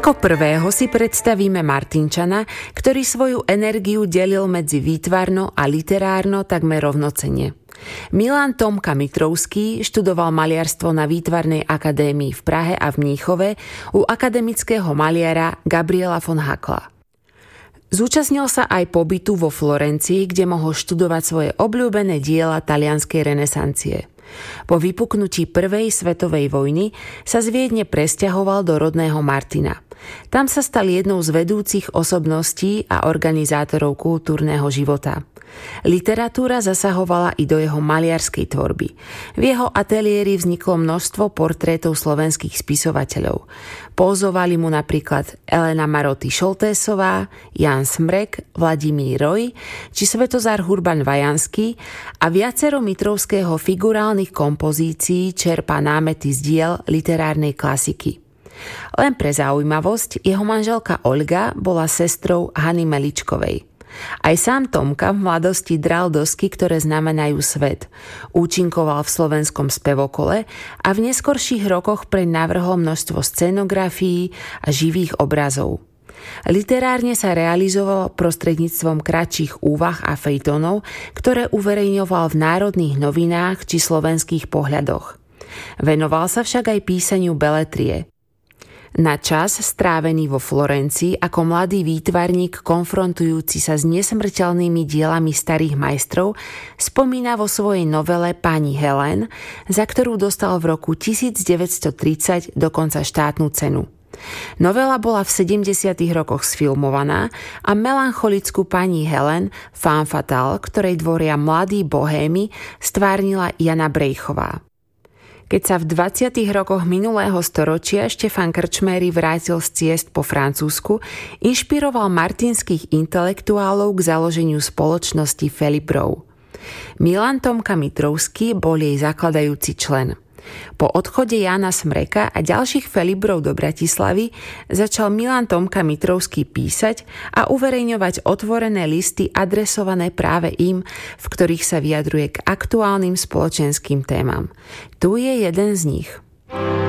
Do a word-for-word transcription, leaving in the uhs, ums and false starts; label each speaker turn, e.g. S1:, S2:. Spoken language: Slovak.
S1: Ako prvého si predstavíme Martinčana, ktorý svoju energiu delil medzi výtvarno a literárno takmer rovnocenne. Milan Tomka Mitrovský študoval maliarstvo na Výtvarnej akadémii v Prahe a v Mníchove u akademického maliara Gabriela von Hakla. Zúčastnil sa aj pobytu vo Florencii, kde mohol študovať svoje obľúbené diela talianskej renesancie. Po vypuknutí prvej svetovej vojny sa z Viedne presťahoval do rodného Martina. Tam sa stal jednou z vedúcich osobností a organizátorov kultúrneho života. Literatúra zasahovala i do jeho maliarskej tvorby. V jeho ateliéri vzniklo množstvo portrétov slovenských spisovateľov. Pózovali mu napríklad Elena Maroty Šoltésová, Jan Smrek, Vladimír Roj či Svetozár Hurban Vajanský a viacero Mitrovského figurálnych kompozícií čerpá námety z diel literárnej klasiky. Len pre zaujímavosť, jeho manželka Olga bola sestrou Hany Meličkovej. Aj sám Tomka v mladosti dral dosky, ktoré znamenajú svet. Účinkoval v slovenskom spevokole a v neskorších rokoch preň navrhol množstvo scenografií a živých obrazov. Literárne sa realizoval prostredníctvom kratších úvah a fejtonov, ktoré uverejňoval v Národných novinách či Slovenských pohľadoch. Venoval sa však aj písaniu beletrie. Na čas strávený vo Florencii ako mladý výtvarník konfrontujúci sa s nesmrteľnými dielami starých majstrov spomína vo svojej novele Pani Helen, za ktorú dostal v roku devätnásťtridsať dokonca štátnu cenu. Novela bola v sedemdesiatych rokoch sfilmovaná a melancholickú Pani Helen, femme fatale, ktorej dvoria mladí bohémy, stvárnila Jana Brejchová. Keď sa v dvadsiatych rokoch minulého storočia Štefan Krčméry vrátil z ciest po Francúzsku, inšpiroval martinských intelektuálov k založeniu spoločnosti Felibrov. Milan Tomka Mitrovský bol jej zakladajúci člen. Po odchode Jána Smreka a ďalších Felibrov do Bratislavy začal Milan Tomka Mitrovský písať a uverejňovať otvorené listy adresované práve im, v ktorých sa vyjadruje k aktuálnym spoločenským témam. Tu je jeden z nich.